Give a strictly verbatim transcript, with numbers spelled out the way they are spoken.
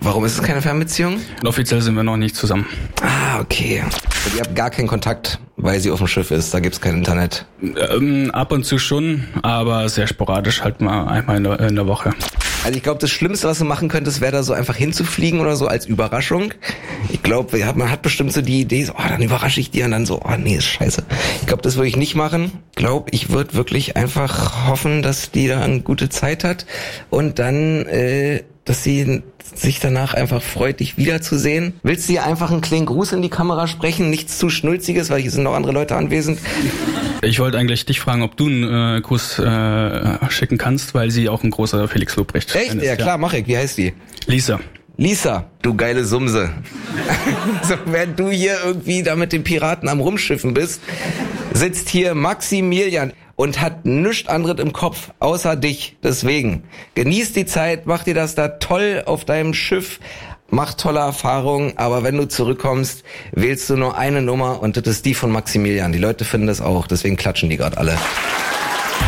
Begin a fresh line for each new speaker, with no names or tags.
Warum ist es keine Fernbeziehung?
Offiziell sind wir noch nicht zusammen.
Ah, okay. Und ihr habt gar keinen Kontakt, weil sie auf dem Schiff ist, da gibt's kein Internet?
Ähm, ab und zu schon, aber sehr sporadisch, halt mal einmal in der, in der Woche.
Also ich glaube, das Schlimmste, was du machen könntest, wäre da so einfach hinzufliegen oder so als Überraschung. Ich glaube, man hat bestimmt so die Idee, so, oh, dann überrasche ich die und dann so, oh nee, ist scheiße. Ich glaube, das würde ich nicht machen. Ich glaube, ich würde wirklich einfach hoffen, dass die da eine gute Zeit hat und dann, äh, dass sie sich danach einfach freut, dich wiederzusehen. Willst du dir einfach einen kleinen Gruß in die Kamera sprechen? Nichts zu Schnulziges, weil hier sind noch andere Leute anwesend.
Ich wollte eigentlich dich fragen, ob du einen äh, Gruß äh, schicken kannst, weil sie auch ein großer Felix Lobrecht
Echt?
ist.
Ja klar, mach ich. Wie heißt die?
Lisa.
Lisa, du geile Sumse. So, während du hier irgendwie da mit den Piraten am Rumschiffen bist, sitzt hier Maximilian und hat nichts anderes im Kopf, außer dich. Deswegen, genieß die Zeit, mach dir das da toll auf deinem Schiff, mach tolle Erfahrungen, aber wenn du zurückkommst, wählst du nur eine Nummer und das ist die von Maximilian. Die Leute finden das auch, deswegen klatschen die gerade alle.